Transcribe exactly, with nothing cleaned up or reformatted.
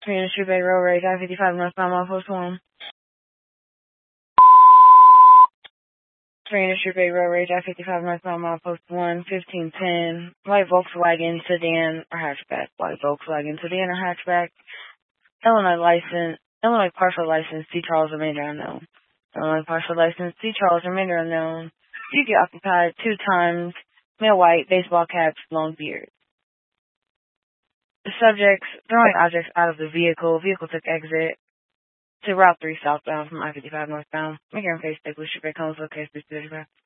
Community Street Bay Road Rage, I fifty-five northbound, mile post one. Community Street Bay Road Rage, I fifty-five northbound, mile post one, fifteen ten. White Volkswagen sedan or hatchback. White Volkswagen sedan or hatchback. Illinois license, Illinois partial license, C. Charles, remainder unknown. Illinois partial license, C. Charles, remainder unknown. You get occupied two times, male white, baseball caps, long beard. The subjects throwing objects out of the vehicle. Vehicle took exit to Route three southbound from I fifty-five northbound. Make your face, take Lucia Bay, Cones, location,